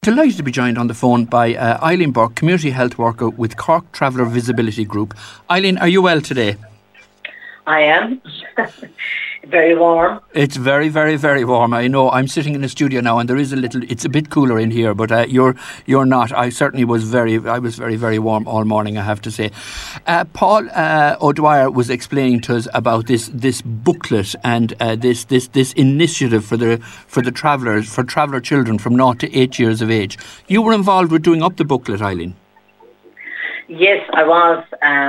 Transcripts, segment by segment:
delighted to be joined on the phone by Eileen Burke, Community Health Worker with Cork Traveller Visibility Group. Eileen, are you well today? I am. Very warm. It's very, very, very warm. I know. I'm sitting in a studio now, and there is it's a bit cooler in here, but you're not. I was very, very warm all morning, I have to say. Paul O'Dwyer was explaining to us about this booklet and this initiative for the travellers, for traveller children from 0 to 8 years of age. You were involved with doing up the booklet, Eileen. Yes, I was.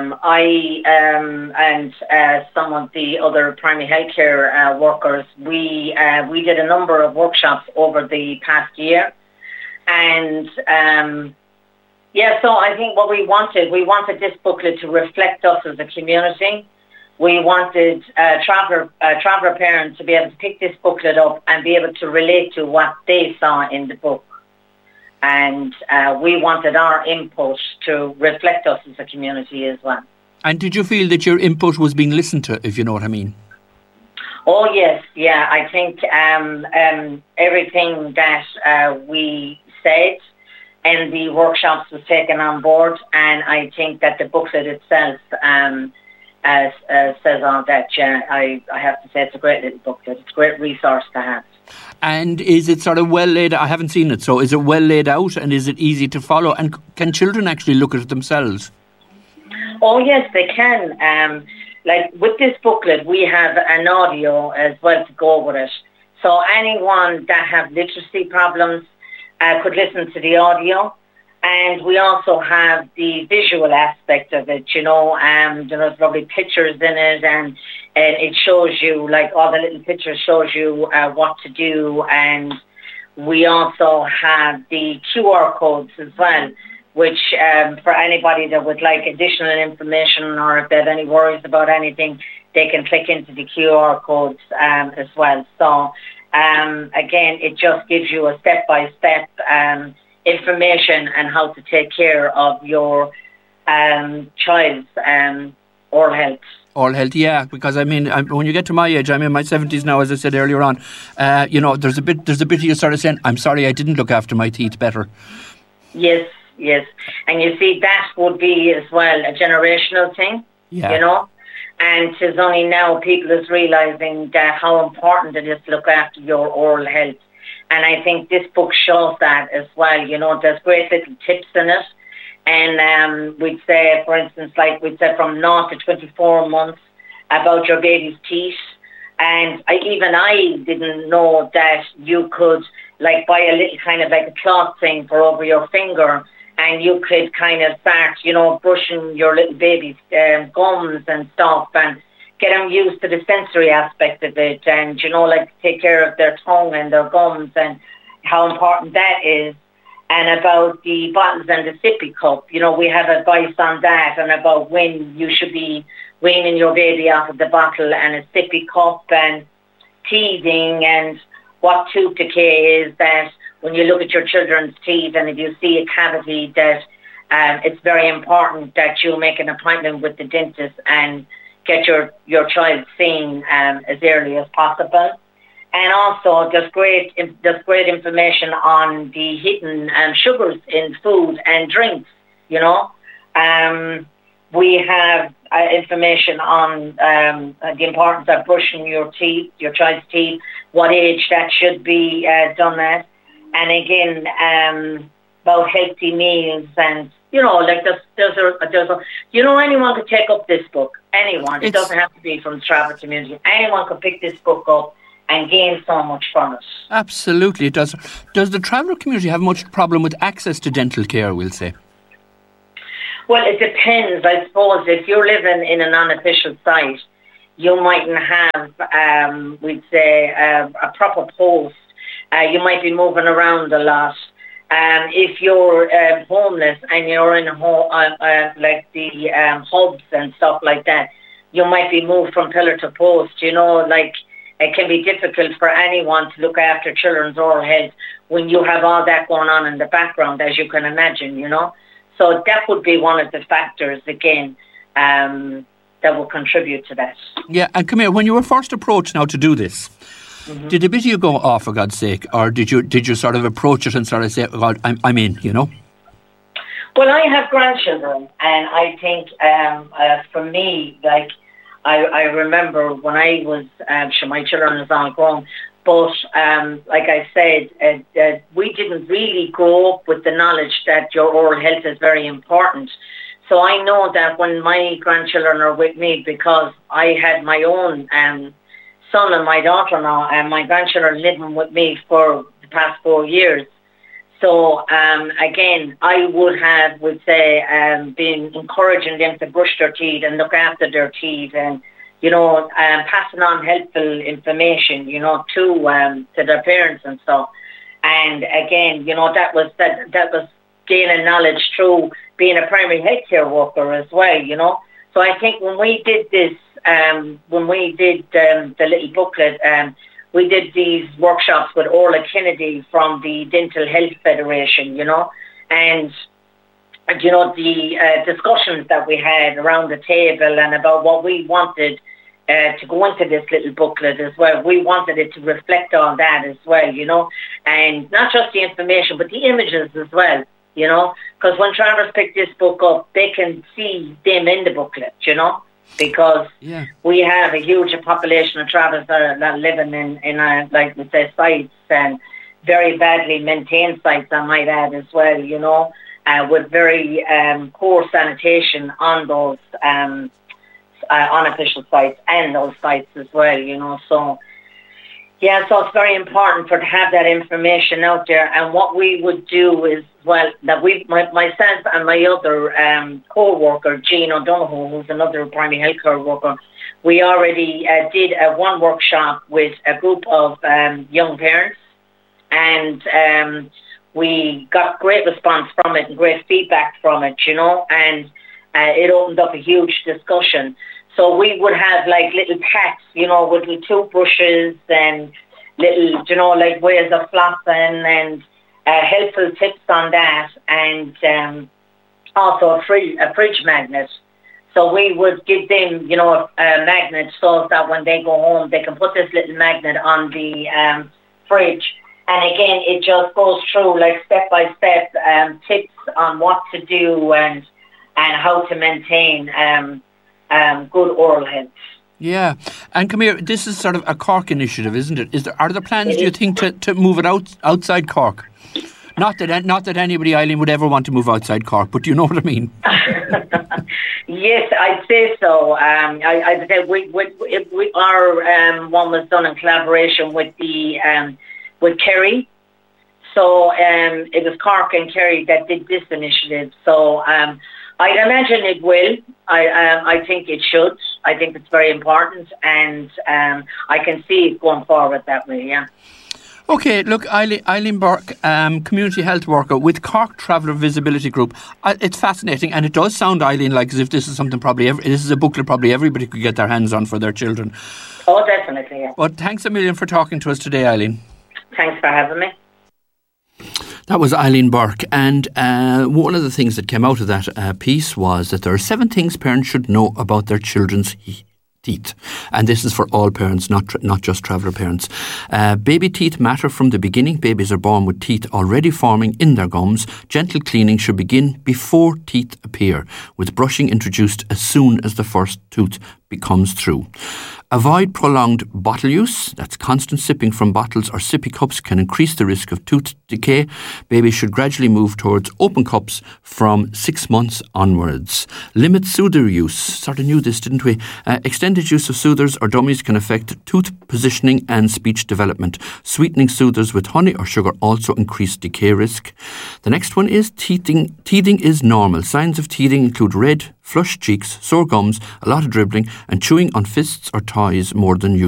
And some of the other primary healthcare workers, we did a number of workshops over the past year, and so I think what we wanted this booklet to reflect us as a community. We wanted traveller parents to be able to pick this booklet up and be able to relate to what they saw in the book. And we wanted our input to reflect us as a community as well. And did you feel that your input was being listened to, if you know what I mean? Oh, yes. Yeah, I think everything that we said in the workshops was taken on board. And I think that the booklet itself says on that. I have to say it's a great little booklet. It's a great resource to have. And is it sort of well laid out? I haven't seen it, so is it well laid out and is it easy to follow? And can children actually look at it themselves? Oh, yes, they can. Like with this booklet, we have an audio as well to go with it. So anyone that have literacy problems could listen to the audio. And we also have the visual aspect of it, there's lovely pictures in it, and it shows you, like all the little pictures shows you what to do. And we also have the QR codes as well, which for anybody that would like additional information or if they have any worries about anything, they can click into the QR codes as well. So again, it just gives you a step-by-step information and how to take care of your child's oral health. Oral health, yeah, because I mean, when you get to my age, I'm in my 70s now, as I said earlier on. There's a bit of you sort of saying, "I'm sorry, I didn't look after my teeth better." Yes, and you see that would be as well a generational thing. Yeah. And it's only now people is realising that how important it is to look after your oral health. And I think this book shows that as well. There's great little tips in it. And we'd say, for instance, from 0 to 24 months about your baby's teeth. And I didn't know that you could buy a little kind of like a cloth thing for over your finger, and you could kind of start, brushing your little baby's gums and stuff, and get them used to the sensory aspect of it, and take care of their tongue and their gums and how important that is. And about the bottles and the sippy cup, we have advice on that, and about when you should be weaning your baby out of the bottle, and a sippy cup, and teething, and what tooth decay is, that when you look at your children's teeth and if you see a cavity, that it's very important that you make an appointment with the dentist and get your child seen as early as possible. And also there's great information on the hidden sugars in food and drinks, We have information on the importance of brushing your child's teeth, what age that should be done at. And again, about healthy meals, and anyone could take up this book. Anyone. It doesn't have to be from the travel community. Anyone could pick this book up and gain so much from it. Absolutely, it does. Does the traveller community have much problem with access to dental care, we'll say? Well, it depends. I suppose if you're living in an unofficial site, you mightn't have, we'd say, a proper post. You might be moving around a lot. If you're homeless and you're in the hubs and stuff like that, you might be moved from pillar to post. It can be difficult for anyone to look after children's oral health when you have all that going on in the background, as you can imagine, So that would be one of the factors, again, that will contribute to that. Yeah, and come here, when you were first approached now to do this, Did a bit of you go, oh, for God's sake, or did you sort of approach it and sort of say, oh, God, I'm in, you know? Well, I have grandchildren, and I think for me, like, I remember when I was, sure, my children is all grown, but like I said, we didn't really grow up with the knowledge that your oral health is very important. So I know that when my grandchildren are with me, because I had my own son and my daughter-in-law, and my grandchildren living with me for the past 4 years. So again, I would say, been encouraging them to brush their teeth and look after their teeth, and you know, passing on helpful information, you know, to their parents and stuff. And again, you know, that was gaining knowledge through being a primary healthcare worker as well, you know. So I think when we did this, the little booklet, we did these workshops with Orla Kennedy from the Dental Health Federation, you know, and you know, the discussions that we had around the table and about what we wanted to go into this little booklet as well. We wanted it to reflect on that as well, you know, and not just the information, but the images as well, you know, because when travellers pick this book up, they can see them in the booklet, you know, because we have a huge population of travellers that are living in like we say, sites, and very badly maintained sites, I might add as well, you know, with very poor sanitation on those unofficial sites and those sites as well, you know. So, yeah, so it's very important to have that information out there. And what we would do is, well, that myself and my other co-worker, Jean O'Donoghue, who's another primary healthcare worker, we already did one workshop with a group of young parents, and we got great response from it and great feedback from it, you know, and it opened up a huge discussion. So we would have like little packs, you know, with little toothbrushes and little, you know, like ways of flossing and helpful tips on that, and also a fridge magnet. So we would give them, you know, a magnet so that when they go home, they can put this little magnet on the fridge. And again, it just goes through like step-by-step tips on what to do and how to maintain good oral health. Yeah, and come here, this is sort of a Cork initiative, isn't it? Are there plans, do you think, to move it outside Cork? Not that anybody, Eileen, would ever want to move outside Cork, but do you know what I mean? Yes, I'd say so. I'd say our one was done in collaboration with with Kerry. So it was Cork and Kerry that did this initiative. So I'd imagine it will. I think it should. I think it's very important, and I can see it going forward that way, yeah. Okay, look, Eileen Burke, community health worker with Cork Traveller Visibility Group. It's fascinating, and it does sound, Eileen, like as if this is something this is a booklet probably everybody could get their hands on for their children. Oh, definitely, yeah. But thanks a million for talking to us today, Eileen. Thanks for having me. That was Eileen Burke, and one of the things that came out of that piece was that there are 7 things parents should know about their children's teeth. And this is for all parents, not just traveller parents. Baby teeth matter from the beginning. Babies are born with teeth already forming in their gums. Gentle cleaning should begin before teeth appear, with brushing introduced as soon as the first tooth comes through. Avoid prolonged bottle use. That's constant sipping from bottles or sippy cups can increase the risk of tooth decay. Babies should gradually move towards open cups from 6 months onwards. Limit soother use. Sort of knew this, didn't we? Extended use of soothers or dummies can affect tooth positioning and speech development. Sweetening soothers with honey or sugar also increase decay risk. The next one is teething. Teething is normal. Signs of teething include red, flushed cheeks, sore gums, a lot of dribbling, and chewing on fists or toys more than usual.